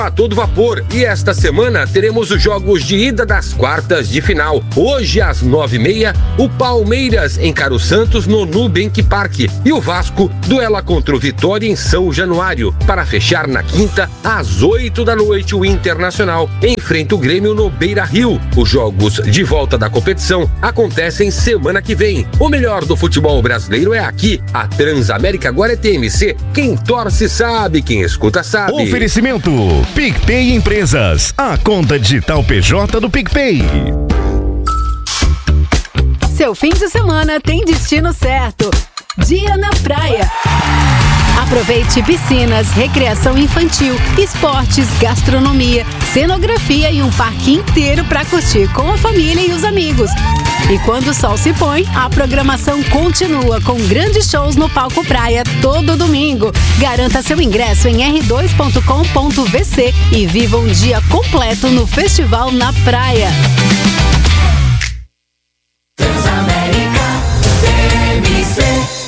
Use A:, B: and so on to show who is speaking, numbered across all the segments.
A: A todo vapor, e esta semana teremos os jogos de ida das quartas de final. Hoje às 9h30, o Palmeiras encara o Santos no Nubank Park e o Vasco duela contra o Vitória em São Januário. Para fechar na quinta, às 8 da noite, o Internacional enfrenta o Grêmio no Beira-Rio. Os jogos de volta da competição acontecem semana que vem. O melhor do futebol brasileiro é aqui. A Transamérica agora é TMC. Quem torce sabe, quem escuta sabe.
B: Oferecimento PicPay Empresas, a conta digital PJ do PicPay.
C: Seu fim de semana tem destino certo. Dia na praia. Aproveite piscinas, recreação infantil, esportes, gastronomia, cenografia e um parque inteiro para curtir com a família e os amigos. E quando o sol se põe, a programação continua com grandes shows no Palco Praia todo domingo. Garanta seu ingresso em r2.com.vc e viva um dia completo no Festival na Praia.
D: Transamérica, TMC.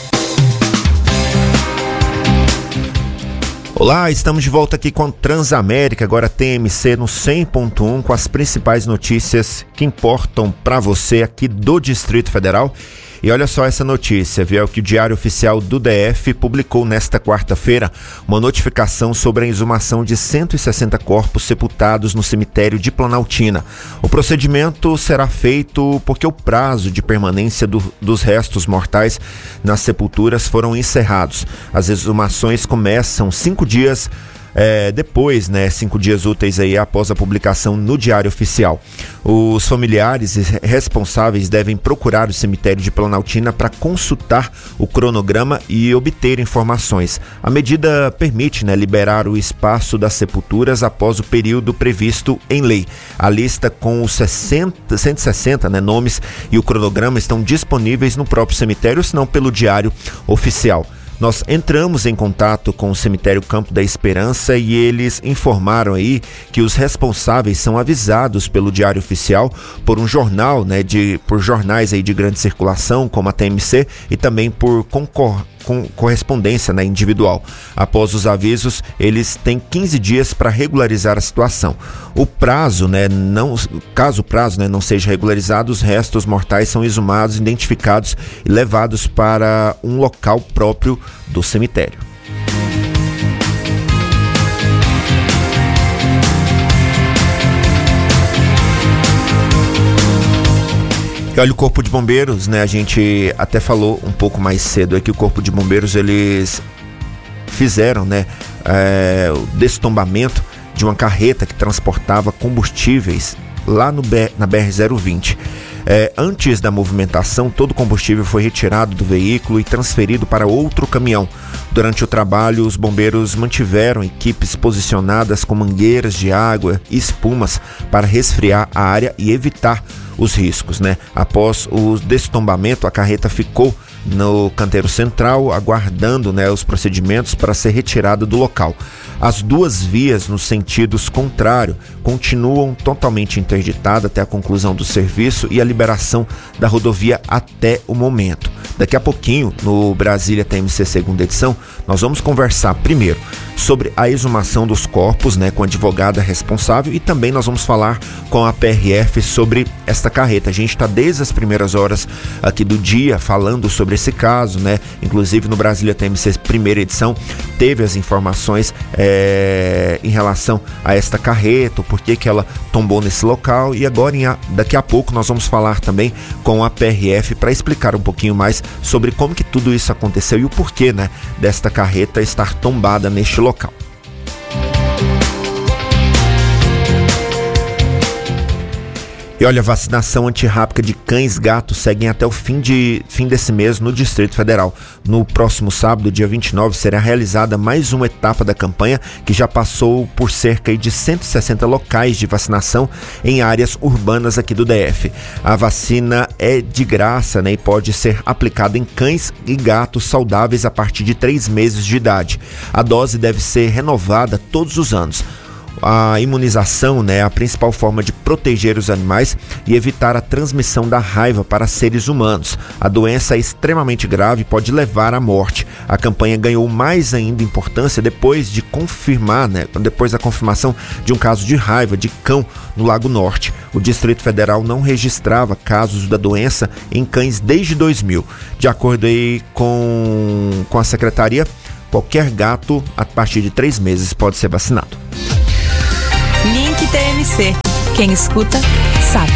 E: Olá, estamos de volta aqui com Transamérica, agora TMC no 100.1, com as principais notícias que importam para você aqui do Distrito Federal. E olha só essa notícia, viu? Que o Diário Oficial do DF publicou nesta quarta-feira uma notificação sobre a exumação de 160 corpos sepultados no cemitério de Planaltina. O procedimento será feito porque o prazo de permanência dos restos mortais nas sepulturas foram encerrados. As exumações começam 5 dias depois, 5 dias úteis aí após a publicação no Diário Oficial. Os familiares e responsáveis devem procurar o cemitério de Planaltina para consultar o cronograma e obter informações. A medida permite liberar o espaço das sepulturas após o período previsto em lei. A lista com os 160 nomes e o cronograma estão disponíveis no próprio cemitério, se não pelo Diário Oficial. Nós entramos em contato com o cemitério Campo da Esperança e eles informaram aí que os responsáveis são avisados pelo Diário Oficial por um jornal, por jornais aí de grande circulação, como a TMC, e também por correspondência individual. Após os avisos, eles têm 15 dias para regularizar a situação. O prazo, caso o prazo não seja regularizado, os restos mortais são exumados, identificados e levados para um local próprio do cemitério. Olha, o Corpo de Bombeiros, a gente até falou um pouco mais cedo aqui, o Corpo de Bombeiros, eles fizeram, o destombamento de uma carreta que transportava combustíveis lá na BR-020. Antes da movimentação, todo o combustível foi retirado do veículo e transferido para outro caminhão. Durante o trabalho, os bombeiros mantiveram equipes posicionadas com mangueiras de água e espumas para resfriar a área e evitar os riscos, Após o destombamento, a carreta ficou no canteiro central, aguardando os procedimentos para ser retirada do local. As duas vias nos sentidos contrários continuam totalmente interditadas até a conclusão do serviço e a liberação da rodovia até o momento. Daqui a pouquinho, no Brasília TMC segunda edição, nós vamos conversar primeiro sobre a exumação dos corpos, com a advogada responsável, e também nós vamos falar com a PRF sobre esta carreta. A gente está desde as primeiras horas aqui do dia falando sobre esse caso, Inclusive no Brasília TMC primeira edição teve as informações em relação a esta carreta, o porquê que ela tombou nesse local, e agora daqui a pouco nós vamos falar também com a PRF para explicar um pouquinho mais sobre como que tudo isso aconteceu e o porquê, desta carreta estar tombada neste local. E olha, a vacinação antirrábica de cães e gatos seguem até o fim desse mês no Distrito Federal. No próximo sábado, dia 29, será realizada mais uma etapa da campanha, que já passou por cerca de 160 locais de vacinação em áreas urbanas aqui do DF. A vacina é de graça, e pode ser aplicada em cães e gatos saudáveis a partir de 3 meses de idade. A dose deve ser renovada todos os anos. A imunização, né, é a principal forma de proteger os animais e evitar a transmissão da raiva para seres humanos. A doença é extremamente grave e pode levar à morte. A campanha ganhou mais ainda importância depois da confirmação de um caso de raiva de cão no Lago Norte. O Distrito Federal não registrava casos da doença em cães desde 2000. De acordo aí com a secretaria, qualquer gato a partir de 3 meses pode ser vacinado.
F: Link TMC. Quem escuta, sabe.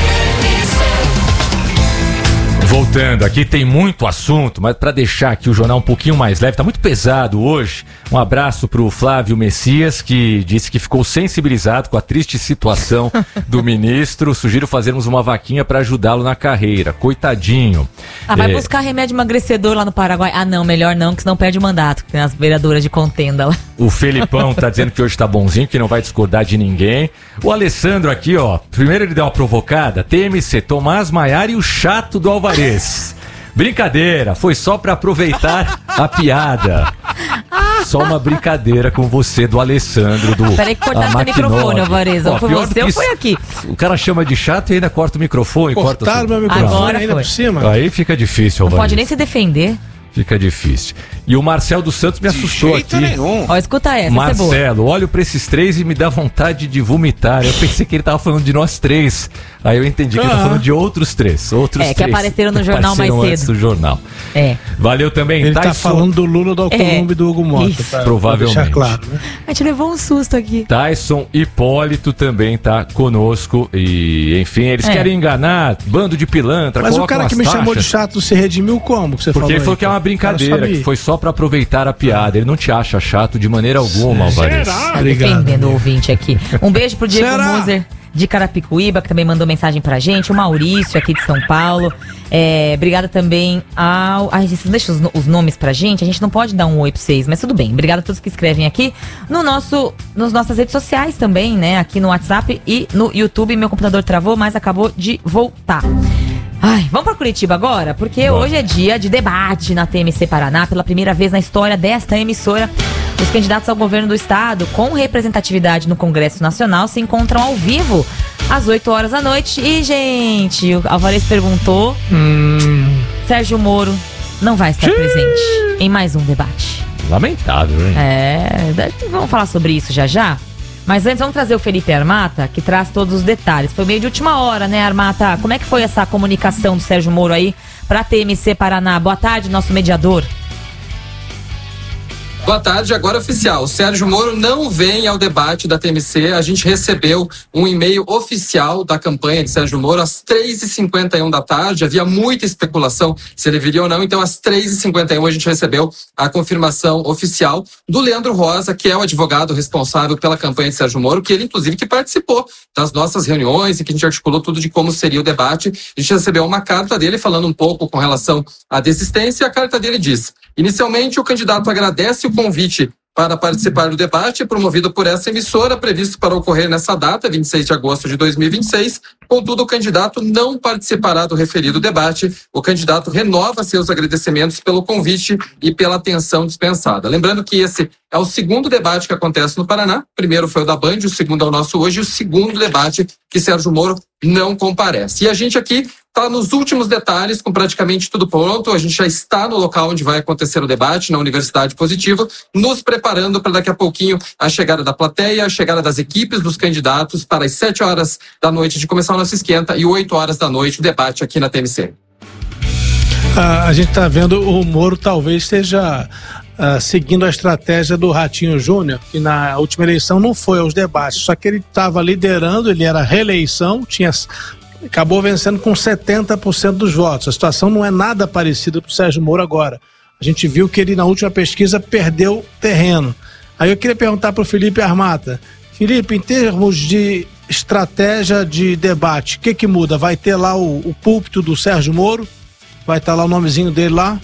G: Voltando, aqui tem muito assunto, mas para deixar aqui o jornal um pouquinho mais leve, tá muito pesado hoje. Um abraço pro Flávio Messias, que disse que ficou sensibilizado com a triste situação do ministro. Sugiro fazermos uma vaquinha para ajudá-lo na carreira. Coitadinho.
F: Vai buscar remédio emagrecedor lá no Paraguai. Não, melhor não, que senão perde o mandato, que tem as vereadoras de contenda lá.
G: O Felipão tá dizendo que hoje tá bonzinho, que não vai discordar de ninguém. O Alessandro aqui, ó, primeiro ele deu uma provocada. TMC, Tomás Maiar e o chato do Alvarez. Brincadeira, foi só pra aproveitar a piada. Só uma brincadeira com você, do Alessandro, do
F: Peraí que cortasse o microfone, Alvarez. Ou foi você ou foi aqui?
G: O cara chama de chato e ainda corta o microfone.
H: Cortaram meu microfone
F: agora
H: ainda
F: foi.
H: por cima.
G: Aí fica difícil,
F: Não
G: Alvarez.
F: pode nem se defender.
G: Fica difícil. E o Marcel dos Santos me assustou aqui.
F: Ó, escuta essa,
G: Marcelo, olho pra esses três e me dá vontade de vomitar. Eu pensei que ele tava falando de nós três. Aí eu entendi que ele tá falando de outros três.
F: Que apareceram no jornal mais cedo.
G: Antes do jornal.
F: É.
G: Valeu também,
H: Ele tá falando do Lula, do Alcolumbre e do Hugo Mota.
G: Provavelmente.
H: Deixar claro, né?
F: A gente levou um susto aqui.
G: Tyson Hipólito também tá conosco. E, enfim, eles querem enganar, bando de pilantra.
H: Mas o cara que me chamou de chato se redimiu como? Que você
G: Porque
H: falou
G: ele falou que é uma brincadeira, que foi só pra aproveitar a piada. Ele não te acha chato de maneira alguma, Alvarez.
F: Tá defendendo o ouvinte aqui. Um beijo pro Diego Moser de Carapicuíba, que também mandou mensagem pra gente. O Maurício, aqui de São Paulo. Obrigada também ao... vocês deixam os nomes pra gente? A gente não pode dar um oi pra vocês, mas tudo bem. Obrigada a todos que escrevem aqui nos nossas redes sociais também, né? Aqui no WhatsApp e no YouTube. Meu computador travou, mas acabou de voltar. Vamos para Curitiba agora, porque hoje é dia de debate na TMC Paraná. Pela primeira vez na história desta emissora, os candidatos ao governo do estado com representatividade no Congresso Nacional se encontram ao vivo às 8 horas da noite. E, gente, o Alvarez perguntou, Sérgio Moro não vai estar presente em mais um debate.
G: Lamentável, hein?
F: Vamos falar sobre isso já. Mas antes, vamos trazer o Felipe Armata, que traz todos os detalhes. Foi meio de última hora, né, Armata? Como é que foi essa comunicação do Sérgio Moro aí para a TMC Paraná? Boa tarde, nosso mediador.
I: Boa tarde, agora oficial. O Sérgio Moro não vem ao debate da TMC. A gente recebeu um e-mail oficial da campanha de Sérgio Moro às 3h51 da tarde. Havia muita especulação se ele viria ou não. Então, às 3h51 a gente recebeu a confirmação oficial do Leandro Rosa, que é o advogado responsável pela campanha de Sérgio Moro, que ele, inclusive, que participou das nossas reuniões e que a gente articulou tudo de como seria o debate. A gente recebeu uma carta dele falando um pouco com relação à desistência. E a carta dele diz: inicialmente, o candidato agradece o convite para participar do debate promovido por essa emissora, previsto para ocorrer nessa data, 26 de agosto de 2026. Contudo, o candidato não participará do referido debate. O candidato renova seus agradecimentos pelo convite e pela atenção dispensada. Lembrando que esse é o segundo debate que acontece no Paraná. O primeiro foi o da Band, o segundo é o nosso hoje, e o segundo debate que Sérgio Moro não comparece. E a gente aqui está nos últimos detalhes, com praticamente tudo pronto. A gente já está no local onde vai acontecer o debate, na Universidade Positivo, nos preparando para daqui a pouquinho a chegada da plateia, a chegada das equipes dos candidatos para as 7 horas da noite de começar o nosso esquenta e 8 horas da noite o debate aqui na TMC.
H: A gente está vendo o Moro talvez esteja seguindo a estratégia do Ratinho Júnior, que na última eleição não foi aos debates, só que ele estava liderando, ele era reeleição, acabou vencendo com 70% dos votos. A situação não é nada parecida para o Sérgio Moro agora. A gente viu que ele na última pesquisa perdeu terreno. Aí eu queria perguntar para o Felipe Armata. Felipe, em termos de estratégia de debate, o que muda? Vai ter lá o púlpito do Sérgio Moro? Vai estar lá o nomezinho dele lá?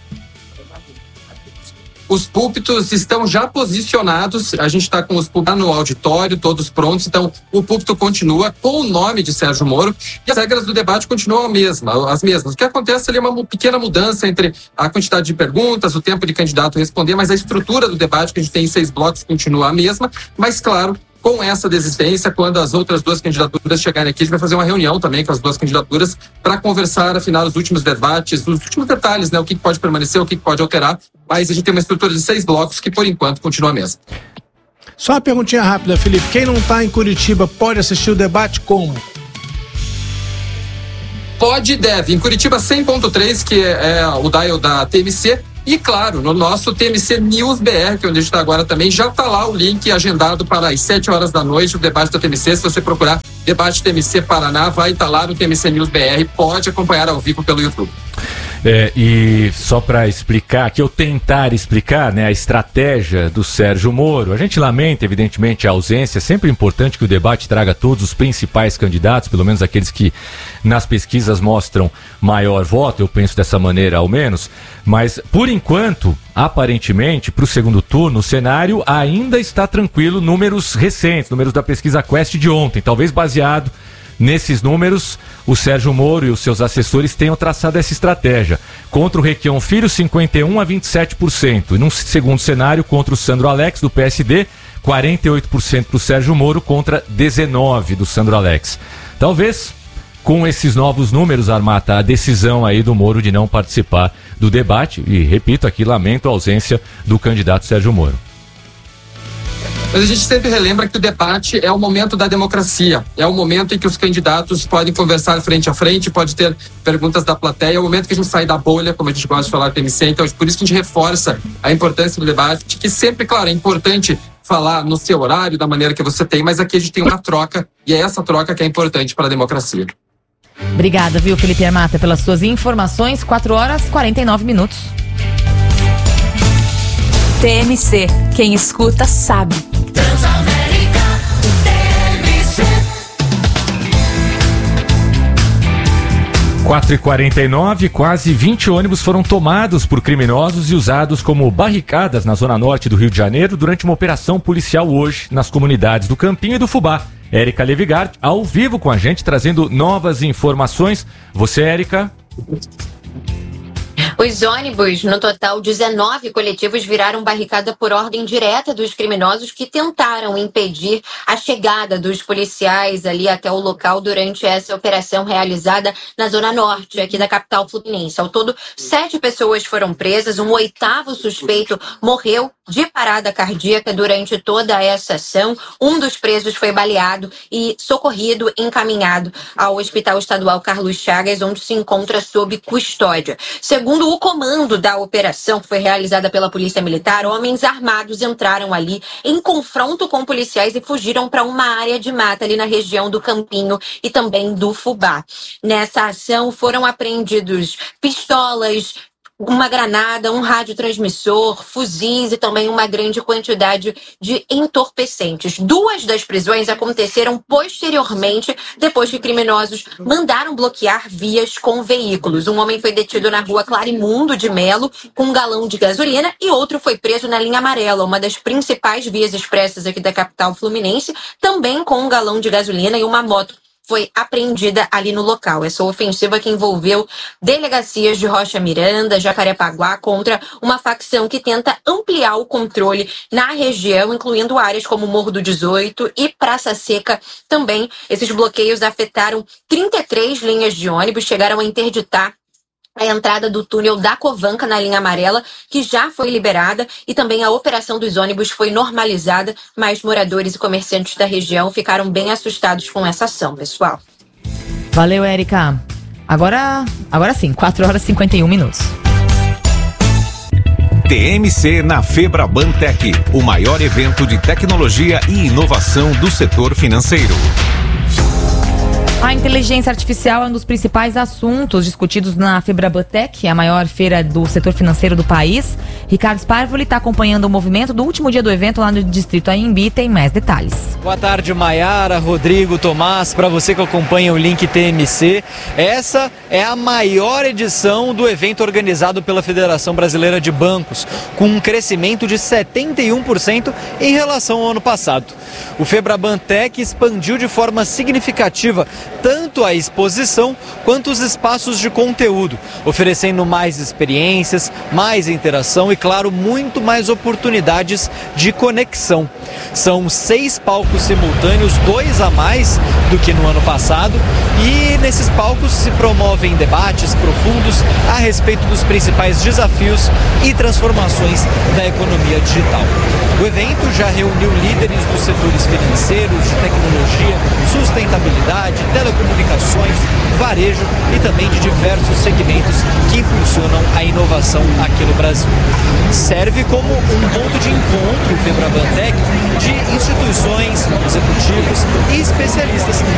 I: Os púlpitos estão já posicionados, a gente está com os púlpitos no auditório, todos prontos, então o púlpito continua com o nome de Sérgio Moro e as regras do debate continuam as mesmas. O que acontece ali é uma pequena mudança entre a quantidade de perguntas, o tempo de candidato responder, mas a estrutura do debate, que a gente tem em 6 blocos, continua a mesma, mas claro, com essa desistência, quando as outras duas candidaturas chegarem aqui, a gente vai fazer uma reunião também com as duas candidaturas para conversar, afinal, os últimos debates, os últimos detalhes, né? O que pode permanecer, o que pode alterar. Mas a gente tem uma estrutura de 6 blocos que, por enquanto, continua a mesma.
H: Só uma perguntinha rápida, Felipe. Quem não está em Curitiba pode assistir o debate como?
I: Pode e deve. Em Curitiba 100.3, que é o dial da TMC. E, claro, no nosso TMC News BR, que é onde a gente está agora também, já está lá o link agendado para as 7 horas da noite, o debate da TMC. Se você procurar Debate TMC Paraná, vai estar lá no TMC News BR. Pode acompanhar ao vivo pelo YouTube.
G: E só para explicar, que eu tentar explicar, né, a estratégia do Sérgio Moro, a gente lamenta, evidentemente, a ausência. É sempre importante que o debate traga todos os principais candidatos, pelo menos aqueles que nas pesquisas mostram maior voto, eu penso dessa maneira ao menos, mas por enquanto, aparentemente, para o segundo turno, o cenário ainda está tranquilo, números recentes, números da pesquisa Quest de ontem, talvez baseado nesses números, o Sérgio Moro e os seus assessores tenham traçado essa estratégia. Contra o Requião Filho, 51% a 27%. E num segundo cenário, contra o Sandro Alex, do PSD, 48% para o Sérgio Moro contra 19% do Sandro Alex. Talvez, com esses novos números, Armata, a decisão aí do Moro de não participar do debate. E, repito aqui, lamento a ausência do candidato Sérgio Moro.
I: Mas a gente sempre relembra que o debate é o momento da democracia, é o momento em que os candidatos podem conversar frente a frente, pode ter perguntas da plateia, é o momento que a gente sai da bolha, como a gente gosta de falar no TMC, então por isso que a gente reforça a importância do debate, que sempre, claro, é importante falar no seu horário, da maneira que você tem, mas aqui a gente tem uma troca, e é essa troca que é importante para a democracia.
F: Obrigada, viu, Felipe Armata, pelas suas informações. 4 horas e 49 minutos.
J: TMC, quem escuta sabe.
D: Transamérica, TMC.
G: 4h49, quase 20 ônibus foram tomados por criminosos e usados como barricadas na zona norte do Rio de Janeiro durante uma operação policial hoje nas comunidades do Campinho e do Fubá. Érica Levigard, ao vivo com a gente, trazendo novas informações. Você, Érica?
K: Os ônibus, no total 19 coletivos, viraram barricada por ordem direta dos criminosos que tentaram impedir a chegada dos policiais ali até o local durante essa operação realizada na Zona Norte, aqui da capital fluminense. Ao todo, 7 pessoas foram presas, um 8º suspeito morreu de parada cardíaca durante toda essa ação. Um dos presos foi baleado e socorrido, encaminhado ao Hospital Estadual Carlos Chagas, onde se encontra sob custódia. Segundo o comando da operação, que foi realizada pela Polícia Militar, homens armados entraram ali em confronto com policiais e fugiram para uma área de mata ali na região do Campinho e também do Fubá. Nessa ação foram apreendidos pistolas, uma granada, um radiotransmissor, fuzis e também uma grande quantidade de entorpecentes. 2 das prisões aconteceram posteriormente, depois que criminosos mandaram bloquear vias com veículos. Um homem foi detido na rua Clarimundo de Melo com um galão de gasolina e outro foi preso na linha amarela, uma das principais vias expressas aqui da capital fluminense, também com um galão de gasolina e uma moto foi apreendida ali no local. Essa ofensiva que envolveu delegacias de Rocha Miranda, Jacarepaguá, contra uma facção que tenta ampliar o controle na região, incluindo áreas como Morro do 18 e Praça Seca também. Esses bloqueios afetaram 33 linhas de ônibus, chegaram a interditar a entrada do túnel da Covanca na linha amarela, que já foi liberada, e também a operação dos ônibus foi normalizada, mas moradores e comerciantes da região ficaram bem assustados com essa ação, pessoal.
F: Valeu, Érica. Agora sim, 4 horas e 51 minutos.
B: TMC na Febraban Tech, o maior evento de tecnologia e inovação do setor financeiro.
F: A inteligência artificial é um dos principais assuntos discutidos na Febraban-Tech, a maior feira do setor financeiro do país. Ricardo Sparvoli está acompanhando o movimento do último dia do evento lá no Distrito AMB e tem mais detalhes.
L: Boa tarde, Maiara, Rodrigo, Tomás, para você que acompanha o link TMC. Essa é a maior edição do evento organizado pela Federação Brasileira de Bancos, com um crescimento de 71% em relação ao ano passado. O Febraban-Tech expandiu de forma significativa tanto a exposição quanto os espaços de conteúdo, oferecendo mais experiências, mais interação e, claro, muito mais oportunidades de conexão. São 6 palcos palcos simultâneos, 2 a mais do que no ano passado, e nesses palcos se promovem debates profundos a respeito dos principais desafios e transformações da economia digital. O evento já reuniu líderes dos setores financeiros, de tecnologia, sustentabilidade, telecomunicações, varejo e também de diversos segmentos que impulsionam a inovação aqui no Brasil. Serve como um ponto de encontro, o FebraBanTech, de instituições, executivos e especialistas